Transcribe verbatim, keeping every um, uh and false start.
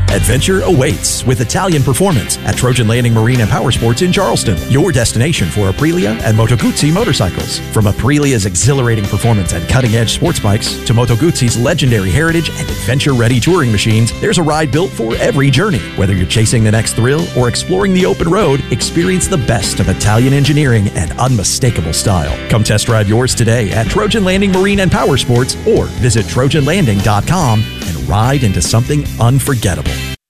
Adventure awaits with Italian performance at Trojan Landing Marine and Power Sports in Charleston, your destination for Aprilia and Moto Guzzi motorcycles. From Aprilia's exhilarating performance and cutting-edge sports bikes to Moto Guzzi's legendary heritage and adventure-ready touring machines, there's a ride built for every journey. Whether you're chasing the next thrill or exploring the open road, experience the best of Italian engineering and unmistakable style. Come test drive yours today at Trojan Landing Marine and Power Sports or visit trojan landing dot com and ride into something unforgettable.